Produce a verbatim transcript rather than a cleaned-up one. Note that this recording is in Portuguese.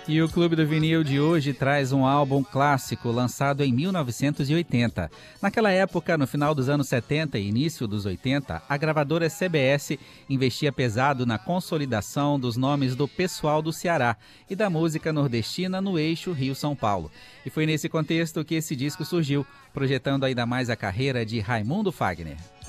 E o Clube do Vinil de hoje traz um álbum clássico lançado em mil novecentos e oitenta. Naquela época, no final dos anos setenta e início dos oitenta, a gravadora C B S investia pesado na consolidação dos nomes do pessoal do Ceará e da música nordestina no eixo Rio-São Paulo. E foi nesse contexto que esse disco surgiu, projetando ainda mais a carreira de Raimundo Fagner.